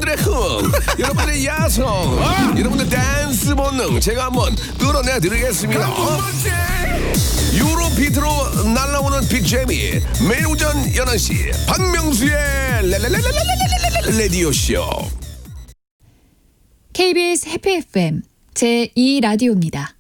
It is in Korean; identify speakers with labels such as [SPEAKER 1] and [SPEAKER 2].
[SPEAKER 1] 여러분들의 흥, 여러분들의 야성, 여러분들 댄스 본능 제가 한번 끌어내 드리겠습니다. 유로비트로 날아오는 빅재미 매일 오전 11시 박명수의 라디오쇼.
[SPEAKER 2] KBS 해피 FM 제2라디오입니다.